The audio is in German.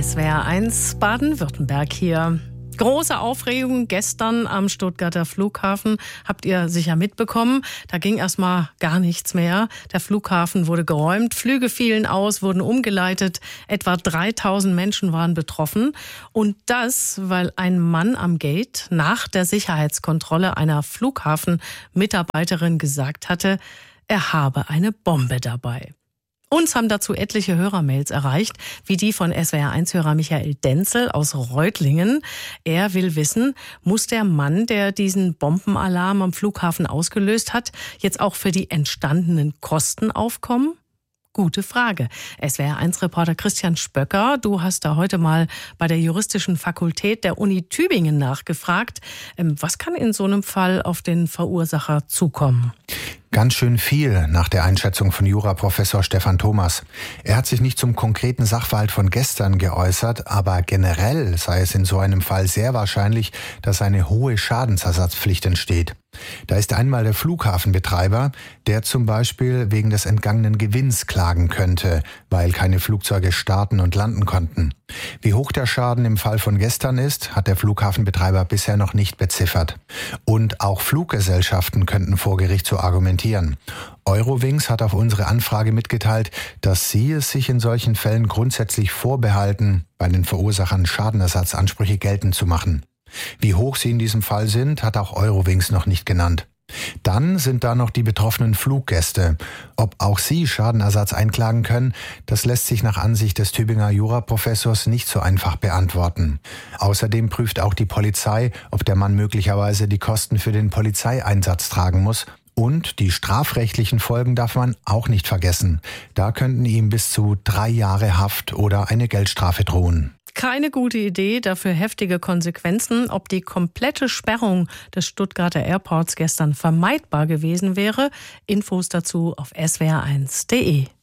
SWR1 Baden-Württemberg hier. Große Aufregung gestern am Stuttgarter Flughafen, habt ihr sicher mitbekommen. Da ging erstmal gar nichts mehr. Der Flughafen wurde geräumt, Flüge fielen aus, wurden umgeleitet. Etwa 3000 Menschen waren betroffen. Und das, weil ein Mann am Gate nach der Sicherheitskontrolle einer Flughafenmitarbeiterin gesagt hatte, er habe eine Bombe dabei. Uns haben dazu etliche Hörermails erreicht, wie die von SWR1-Hörer Michael Denzel aus Reutlingen. Er will wissen, muss der Mann, der diesen Bombenalarm am Flughafen ausgelöst hat, jetzt auch für die entstandenen Kosten aufkommen? Gute Frage. SWR1-Reporter Christian Spöcker, du hast da heute mal bei der Juristischen Fakultät der Uni Tübingen nachgefragt. Was kann in so einem Fall auf den Verursacher zukommen? Ganz schön viel nach der Einschätzung von Juraprofessor Stefan Thomas. Er hat sich nicht zum konkreten Sachverhalt von gestern geäußert, aber generell sei es in so einem Fall sehr wahrscheinlich, dass eine hohe Schadensersatzpflicht entsteht. Da ist einmal der Flughafenbetreiber, der zum Beispiel wegen des entgangenen Gewinns klagen könnte, weil keine Flugzeuge starten und landen konnten. Wie hoch der Schaden im Fall von gestern ist, hat der Flughafenbetreiber bisher noch nicht beziffert. Und auch Fluggesellschaften könnten vor Gericht so argumentieren. Eurowings hat auf unsere Anfrage mitgeteilt, dass sie es sich in solchen Fällen grundsätzlich vorbehalten, bei den Verursachern Schadenersatzansprüche geltend zu machen. Wie hoch sie in diesem Fall sind, hat auch Eurowings noch nicht genannt. Dann sind da noch die betroffenen Fluggäste. Ob auch sie Schadenersatz einklagen können, das lässt sich nach Ansicht des Tübinger Juraprofessors nicht so einfach beantworten. Außerdem prüft auch die Polizei, ob der Mann möglicherweise die Kosten für den Polizeieinsatz tragen muss. Und die strafrechtlichen Folgen darf man auch nicht vergessen. Da könnten ihm bis zu 3 Jahre Haft oder eine Geldstrafe drohen. Keine gute Idee, dafür heftige Konsequenzen. Ob die komplette Sperrung des Stuttgarter Airports gestern vermeidbar gewesen wäre, Infos dazu auf swr1.de.